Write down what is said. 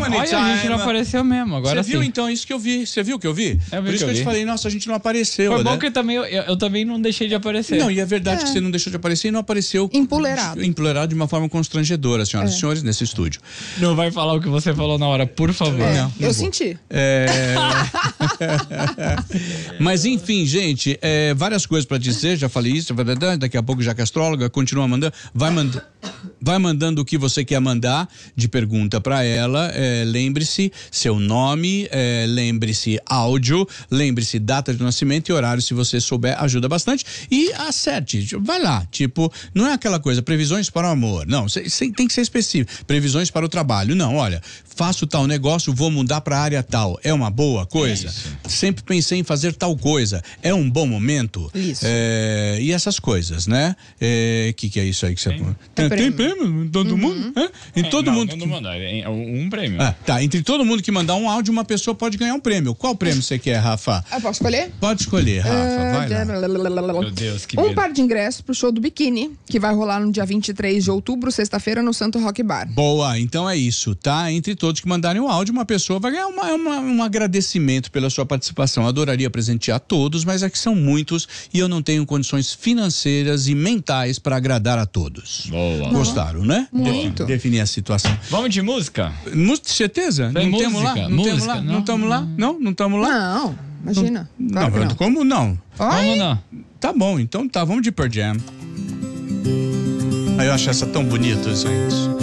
Olha, a gente não apareceu mesmo, agora Você viu então isso que eu vi? Você viu o que eu vi? Eu vi Por isso que eu te falei, nossa, a gente não apareceu. Foi né? bom que eu também não deixei de aparecer. Não, e é verdade que você não deixou de aparecer e não apareceu. Empolerado. Empolerado de uma forma constrangedora, senhoras e senhores, nesse estúdio. Não vai falar o que você falou na hora, por favor. Não Eu vou. senti. Mas enfim, gente, várias coisas pra dizer, já falei isso, daqui a pouco já que a astróloga continua mandando, vai mandando o que você quer mandar de pergunta pra ela, lembre-se seu nome, lembre-se áudio, lembre-se data de nascimento e horário, se você souber, ajuda bastante e acerte, vai lá, tipo, não é aquela coisa, previsões para o amor, não, tem que ser específico, previsões para o trabalho, não, olha, faço tal negócio, vou mudar pra área tal, é uma boa coisa? Sempre pensei em fazer tal coisa, é um bom momento? Isso. E essas coisas, né? Que é isso aí que você... Tem prêmio em todo mundo? Em todo mundo. Todo mundo, um prêmio. Tá, entre todo mundo que mandar um áudio, uma pessoa pode ganhar um prêmio. Qual prêmio você quer, Rafa? Eu posso escolher? Pode escolher, Rafa, vai lá. Meu Deus, que Um medo. par de ingressos pro show do Biquíni, que vai rolar no dia 23 de outubro, sexta-feira, no Santo Rock Bar. Boa, então é isso, tá? Entre todos que mandarem o áudio, uma pessoa vai ganhar um agradecimento pela sua participação. Adoraria presentear todos, mas é que são muitos e eu não tenho condições financeiras e mentais para agradar a todos. Boa. Gostaram, né? Muito. Definir a situação. Vamos de música? Certeza? Tem Não temos lá? música? Não temos Música? lá? Não. Não estamos lá? Não estamos lá? Não, imagina. Claro que não. Como não? Vamos não. Tá bom, então tá, vamos de Pearl Jam. Aí eu acho essa tão bonita, gente.